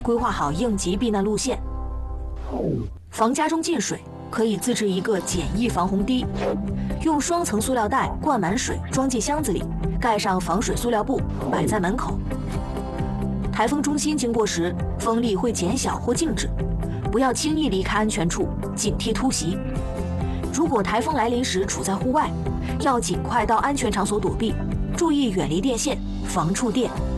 规划好应急避难路线。防家中进水，可以自制一个简易防洪堤，用双层塑料袋灌满水，装进箱子里，盖上防水塑料布，摆在门口。台风中心经过时，风力会减小或静止，不要轻易离开安全处，警惕突袭。如果台风来临时处在户外，要尽快到安全场所躲避，注意远离电线，防触电。